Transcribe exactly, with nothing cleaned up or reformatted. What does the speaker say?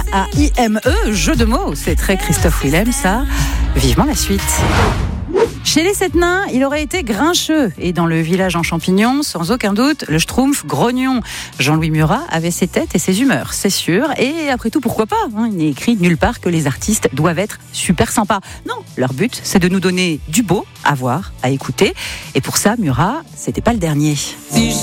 A I M E, jeu de mots. C'est très Christophe Willem, ça. Vivement la suite. Chez les sept nains, il aurait été grincheux. Et dans le village en champignons, sans aucun doute, le schtroumpf grognon. Jean-Louis Murat avait ses têtes et ses humeurs, c'est sûr. Et après tout, pourquoi pas, hein, il n'est écrit nulle part que les artistes doivent être super sympas. Non, leur but, c'est de nous donner du beau à voir, à écouter. Et pour ça, Murat, c'était pas le dernier. Si